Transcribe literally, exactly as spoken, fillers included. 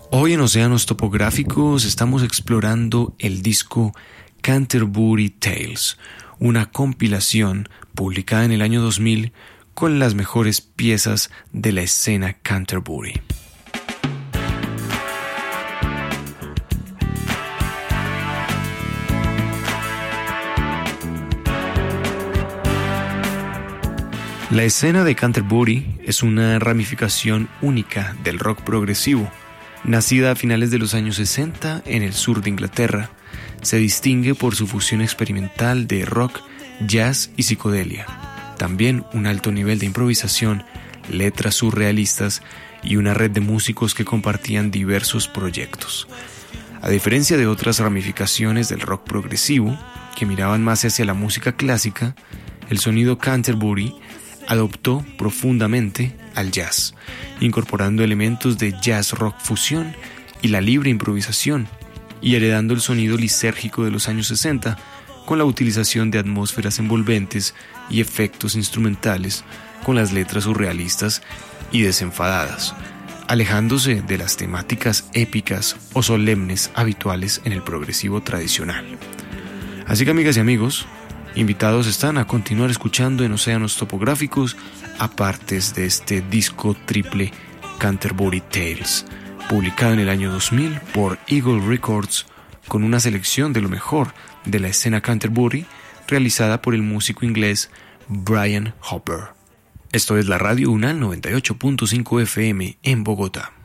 Hoy en Océanos Topográficos estamos explorando el disco Canterbury Tales, una compilación publicada en el año dos mil con las mejores piezas de la escena Canterbury. La escena de Canterbury es una ramificación única del rock progresivo. Nacida a finales de los años sesenta en el sur de Inglaterra, se distingue por su fusión experimental de rock, jazz y psicodelia. También un alto nivel de improvisación, letras surrealistas y una red de músicos que compartían diversos proyectos. A diferencia de otras ramificaciones del rock progresivo, que miraban más hacia la música clásica, el sonido Canterbury adoptó profundamente al jazz, incorporando elementos de jazz rock fusión y la libre improvisación, y heredando el sonido lisérgico de los años sesenta con la utilización de atmósferas envolventes y efectos instrumentales con las letras surrealistas y desenfadadas, alejándose de las temáticas épicas o solemnes habituales en el progresivo tradicional. Así que, amigas y amigos, invitados están a continuar escuchando en Océanos Topográficos a partes de este disco triple Canterbury Tales, publicado en el año dos mil por Eagle Records, con una selección de lo mejor de la escena Canterbury realizada por el músico inglés Brian Hopper. Esto es la Radio UNAL noventa y ocho punto cinco F M en Bogotá.